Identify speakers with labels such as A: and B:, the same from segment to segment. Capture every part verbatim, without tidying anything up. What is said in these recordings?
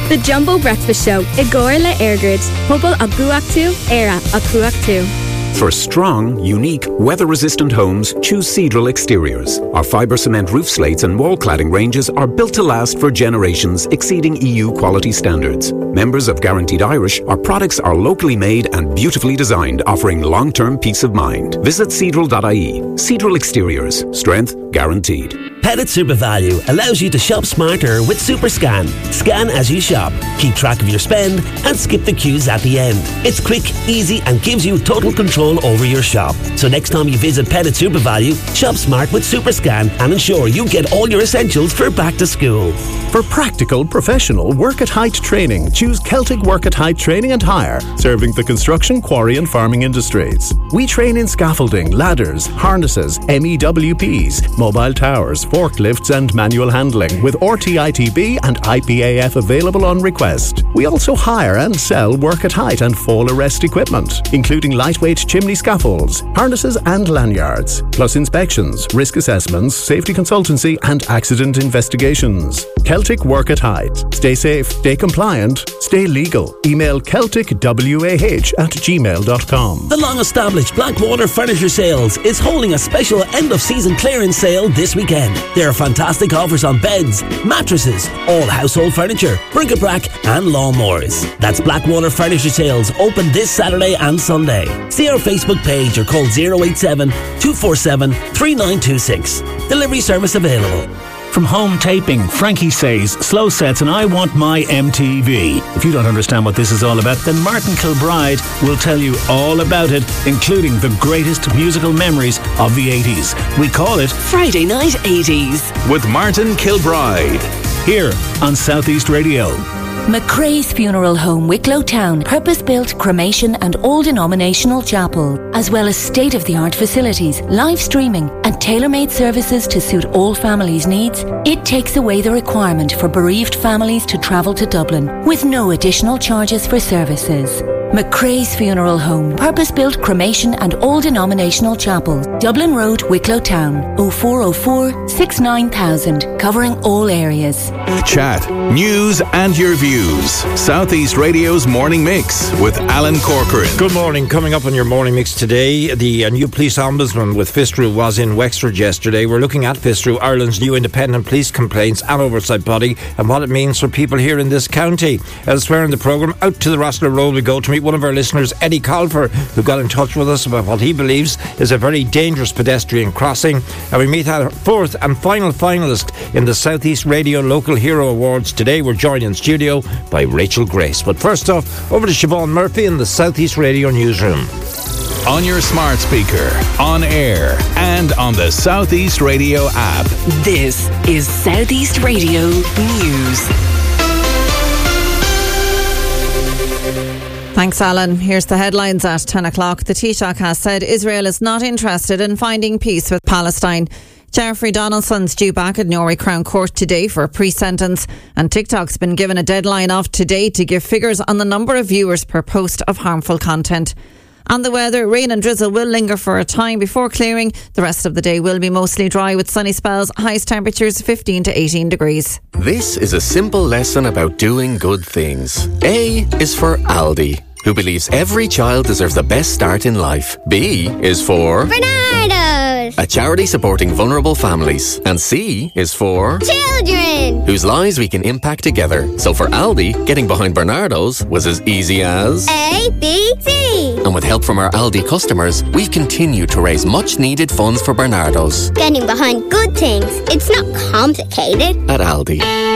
A: The Jumbo Breakfast Show. Igor le Airgrid. Hubble a Guaktu, Era a Kuaktu.
B: For strong, unique, weather-resistant homes, choose Cedral Exteriors. Our fibre cement roof slates and wall cladding ranges are built to last for generations, exceeding E U quality standards. Members of Guaranteed Irish, our products are locally made and beautifully designed, offering long-term peace of mind. Visit cedral dot I E. Cedral Exteriors. Strength guaranteed.
C: Pettit SuperValue allows you to shop smarter with SuperScan. Scan as you shop, keep track of your spend, and skip the queues at the end. It's quick, easy, and gives you total control over your shop. So next time you visit Pettit SuperValue, shop smart with SuperScan and ensure you get all your essentials for back to school.
D: For practical, professional work at height training, choose Celtic Work at Height Training and Hire, serving the construction, quarry and farming industries. We train in scaffolding, ladders, harnesses, M E W Ps, mobile towers, forklifts and manual handling, with R T I T B and I P A F available on request. We also hire and sell work at height and fall arrest equipment, including lightweight chimney scaffolds, harnesses and lanyards, plus inspections, risk assessments, safety consultancy and accident investigations. Celtic Work at Height. Stay safe, stay compliant, stay legal. Email celtic wah at gmail dot com.
C: The long-established Blackwater Furniture Sales is holding a special end-of-season clearance sale this weekend. There are fantastic offers on beds, mattresses, all household furniture, bric-a-brac and lawnmowers. That's Blackwater Furniture Sales, open this Saturday and Sunday. See our Facebook page or call zero eight seven, two four seven, three nine two six. Delivery service available.
E: From home taping, Frankie Says, Slow Sets and I Want My M T V. If you don't understand what this is all about, then Martin Kilbride will tell you all about it, including the greatest musical memories of the eighties. We call it
F: Friday Night eighties
G: with Martin Kilbride,
E: here on Southeast Radio.
H: McCrae's Funeral Home, Wicklow Town, purpose-built cremation and all-denominational chapel, as well as state-of-the-art facilities, live streaming and tailor-made services to suit all families' needs. It takes away the requirement for bereaved families to travel to Dublin, with no additional charges for services. McCrae's Funeral Home, purpose-built cremation and all-denominational chapel, Dublin Road, Wicklow Town, oh four oh four, six nine thousand, covering all areas.
G: Chat, news and your views. Southeast Radio's Morning Mix with Alan Corcoran.
I: Good morning. Coming up on your Morning Mix today, the uh, new police ombudsman with Fistrue was in Wexford yesterday. We're looking at Fistrue, Ireland's new independent police complaints and oversight body, and what it means for people here in this county. Elsewhere in the programme, out to the Rosslare Road we go to meet one of our listeners, Eddie Colfer, who got in touch with us about what he believes is a very dangerous pedestrian crossing. And we meet our fourth and final finalist in the Southeast Radio Local Hero Awards. Today we're joined in studio by Rachel Grace. But first off, over to Siobhan Murphy in the Southeast Radio newsroom.
G: On your smart speaker, on air, and on the Southeast Radio app.
F: This is Southeast Radio News.
J: Thanks, Alan. Here's the headlines at ten o'clock. The Taoiseach has said Israel is not interested in finding peace with Palestine. Jeffrey Donaldson's due back at Newry Crown Court today for a pre-sentence, and TikTok's been given a deadline of today to give figures on the number of viewers per post of harmful content. And the weather, rain and drizzle will linger for a time before clearing. The rest of the day will be mostly dry with sunny spells, highest temperatures fifteen to eighteen degrees.
K: This is a simple lesson about doing good things. A is for Aldi, who believes every child deserves the best start in life. B is for
L: Bernardo's,
K: a charity supporting vulnerable families. And C is for
L: children,
K: whose lives we can impact together. So for Aldi, getting behind Bernardo's was as easy as
L: A, B, C.
K: And with help from our Aldi customers, we've continued to raise much needed funds for Bernardo's.
L: Getting behind good things, it's not complicated.
K: At Aldi.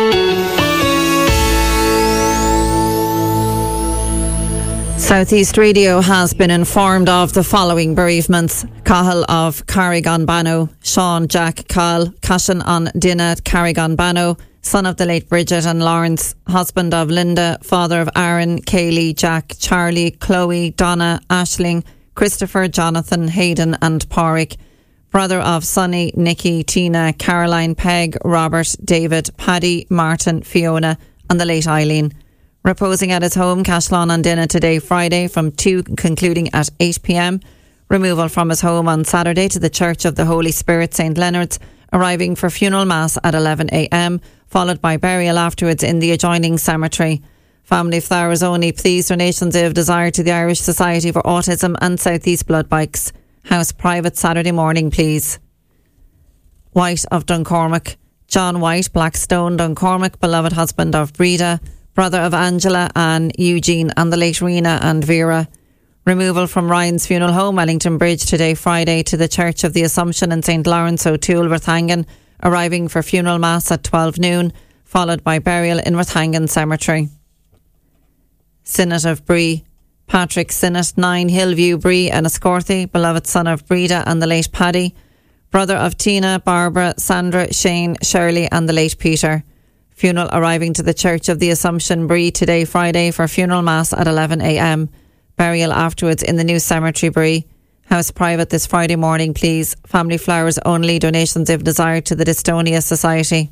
J: Southeast Radio has been informed of the following bereavements. Cahill of Carrigan-Bano, Sean Jack Cahill, Cashin on Dinna Carrigan-Bano, son of the late Bridget and Lawrence, husband of Linda, father of Aaron, Kaylee, Jack, Charlie, Chloe, Donna, Aisling, Christopher, Jonathan, Hayden and Pádraig, brother of Sonny, Nikki, Tina, Caroline, Peg, Robert, David, Paddy, Martin, Fiona and the late Eileen. Reposing at his home, Cashlawn on Dinna today, Friday, from two, concluding at eight p.m. Removal from his home on Saturday to the Church of the Holy Spirit, Saint Leonard's, arriving for funeral mass at eleven a.m, followed by burial afterwards in the adjoining cemetery. Family flowers only, please. Donations if desired to the Irish Society for Autism and South East Blood Banks. House private Saturday morning, please. White of Duncormac. John White, Blackstone, Duncormac, beloved husband of Breda, brother of Angela, Anne, Eugene and the late Rena and Vera. Removal from Ryan's Funeral Home, Wellington Bridge, today Friday to the Church of the Assumption in Saint Lawrence O'Toole, Rathangan, arriving for funeral mass at twelve noon, followed by burial in Rathangan Cemetery. Sinnott of Bree. Patrick Sinnott, nine Hillview Bree and Escorthy, beloved son of Breda and the late Paddy, brother of Tina, Barbara, Sandra, Shane, Shirley and the late Peter. Funeral arriving to the Church of the Assumption, Bree, today Friday for funeral mass at eleven a m. Burial afterwards in the new cemetery, Bree. House private this Friday morning, please. Family flowers only, donations if desired to the Dystonia Society.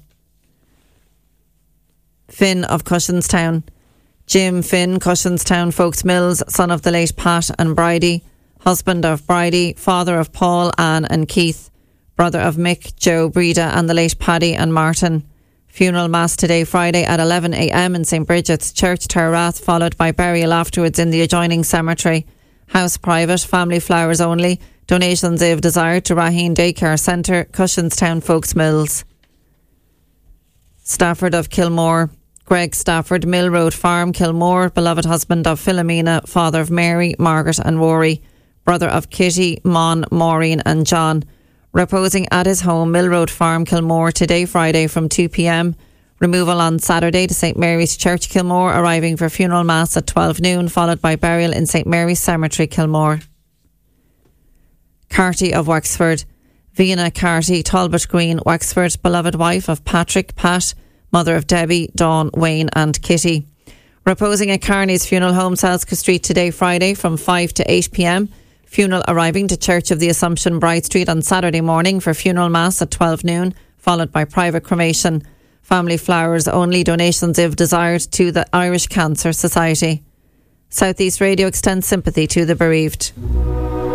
J: Finn of Cushinstown. Jim Finn, Cushinstown Folks Mills, son of the late Pat and Bridie, husband of Bridie, father of Paul, Anne and Keith, brother of Mick, Joe, Breda and the late Paddy and Martin. Funeral mass today Friday at eleven a m in Saint Bridget's Church, Terrath, followed by burial afterwards in the adjoining cemetery. House private, family flowers only, donations if desired to Raheen Daycare Centre, Cushinstown Folks Mills. Stafford of Kilmore. Greg Stafford, Mill Road Farm, Kilmore, beloved husband of Philomena, father of Mary, Margaret and Rory, brother of Kitty, Mon, Maureen and John. Reposing at his home, Mill Road Farm, Kilmore, today Friday from two p m. Removal on Saturday to St Mary's Church, Kilmore, arriving for funeral mass at twelve noon, followed by burial in St Mary's Cemetery, Kilmore. Carty of Wexford. Vina Carty, Talbot Green, Wexford, beloved wife of Patrick, Pat, mother of Debbie, Dawn, Wayne and Kitty. Reposing at Carney's Funeral Home, Selska Street, today Friday from five to eight p m. Funeral arriving to Church of the Assumption, Bright Street on Saturday morning for funeral mass at twelve noon, followed by private cremation. Family flowers only, donations if desired to the Irish Cancer Society. South East Radio extends sympathy to the bereaved.